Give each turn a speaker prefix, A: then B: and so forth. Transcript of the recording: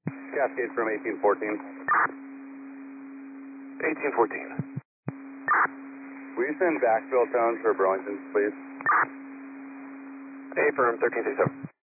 A: Cascade from 1814.
B: 1814.
A: Will you send backfill tones for Burlington, please?
B: A firm 1337.